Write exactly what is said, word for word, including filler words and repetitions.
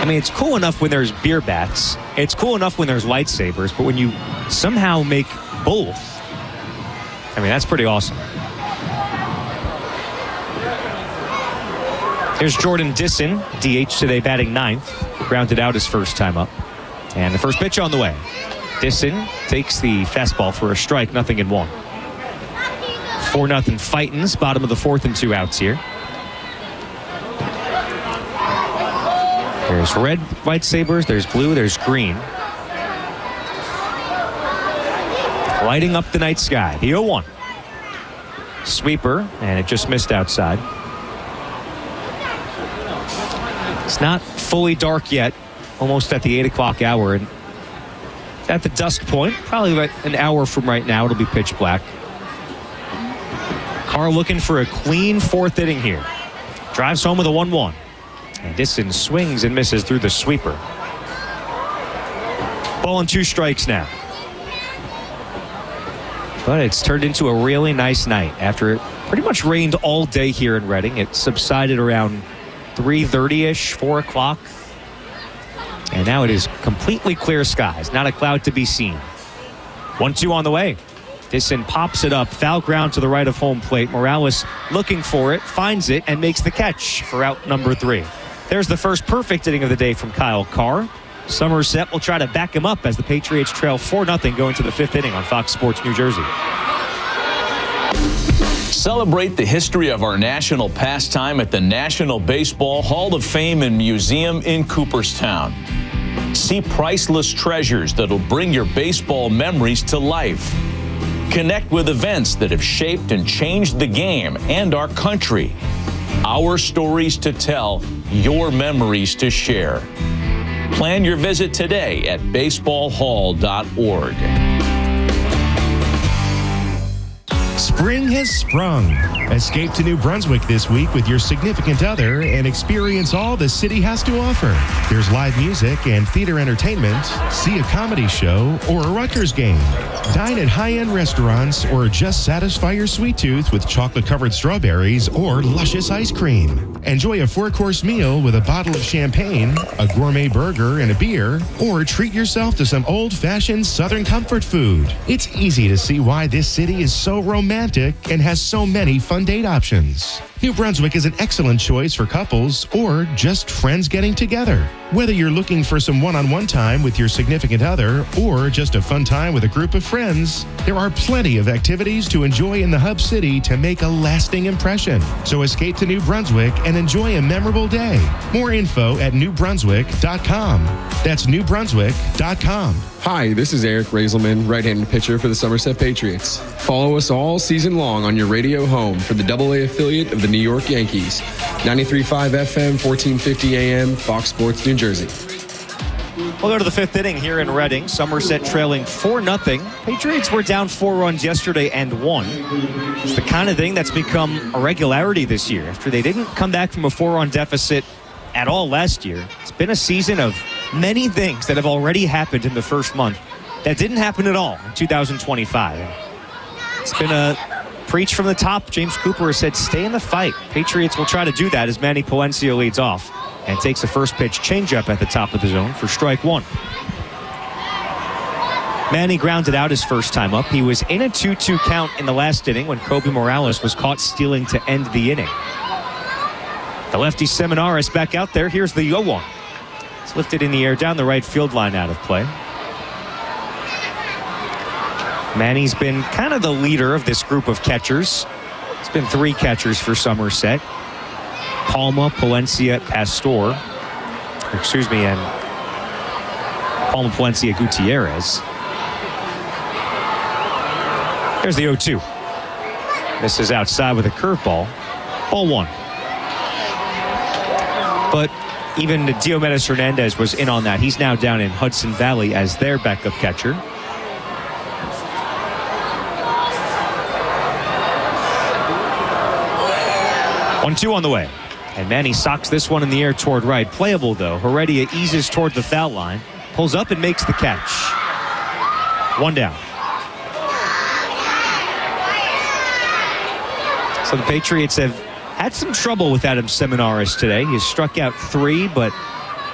I mean, it's cool enough when there's beer bats. It's cool enough when there's lightsabers. But when you somehow make both, I mean, that's pretty awesome. Here's Jordan Disson, D H today, batting ninth. Grounded out his first time up. And the first pitch on the way. Disson takes the fastball for a strike, nothing in one. four nothing Fightins, bottom of the fourth and two outs here. There's red lightsabers, there's blue, there's green. Lighting up the night sky. The oh one. Sweeper, and it just missed outside. It's not fully dark yet, almost at the eight o'clock hour. And at the dusk point, probably about an hour from right now, it'll be pitch black. Carr looking for a clean fourth inning here. Drives home with a one one. And Disson swings and misses through the sweeper. Ball and two strikes now. But it's turned into a really nice night. After it pretty much rained all day here in Reading, it subsided around three thirty-ish, four o'clock. And now it is completely clear skies. Not a cloud to be seen. one two on the way. Disson pops it up. Foul ground to the right of home plate. Morales looking for it, finds it, and makes the catch for out number three. There's the first perfect inning of the day from Kyle Carr. Somerset will try to back him up as the Patriots trail four nothing going to the fifth inning on Fox Sports New Jersey. Celebrate the history of our national pastime at the National Baseball Hall of Fame and Museum in Cooperstown. See priceless treasures that'll bring your baseball memories to life. Connect with events that have shaped and changed the game and our country. Our stories to tell, your memories to share. Plan your visit today at baseball hall dot org. Spring has sprung. Escape to New Brunswick this week with your significant other and experience all the city has to offer. There's live music and theater entertainment, see a comedy show, or a Rutgers game. Dine at high-end restaurants or just satisfy your sweet tooth with chocolate-covered strawberries or luscious ice cream. Enjoy a four-course meal with a bottle of champagne, a gourmet burger, and a beer, or treat yourself to some old-fashioned Southern comfort food. It's easy to see why this city is so romantic and has so many fun date options. New Brunswick is an excellent choice for couples or just friends getting together. Whether you're looking for some one-on-one time with your significant other or just a fun time with a group of friends, there are plenty of activities to enjoy in the Hub City to make a lasting impression. So escape to New Brunswick and enjoy a memorable day. More info at new brunswick dot com. That's new brunswick dot com. Hi, this is Eric Raiselman, right-handed pitcher for the Somerset Patriots. Follow us all season long on your radio home for the double A affiliate of the New York Yankees. ninety-three point five F M, fourteen fifty A M, Fox Sports, New Jersey. We'll go to the fifth inning here in Reading. Somerset trailing four nothing. Patriots were down four runs yesterday and won. It's the kind of thing that's become a regularity this year. After they didn't come back from a four-run deficit at all last year, it's been a season of many things that have already happened in the first month that didn't happen at all in two thousand twenty-five. It's been a preach from the top. James Cooper has said, stay in the fight. Patriots will try to do that as Manny Palencia leads off and takes a first pitch changeup at the top of the zone for strike one. Manny grounded out his first time up. He was in a two two count in the last inning when Kobe Morales was caught stealing to end the inning. The lefty Seminaris back out there. Here's the oh one. It's lifted in the air down the right field line, out of play. Manny's been kind of the leader of this group of catchers. It's been three catchers for Somerset. Palma, Palencia, Pastor. Excuse me, and Palma, Palencia, Gutierrez. There's the oh two. This is outside with a curveball. Ball one. But even Diomedes Hernandez was in on that. He's now down in Hudson Valley as their backup catcher. one two on the way. And Manny socks this one in the air toward right. Playable, though. Heredia eases toward the foul line. Pulls up and makes the catch. One down. So the Patriots have had some trouble with Adam Seminaris today. He has struck out three, but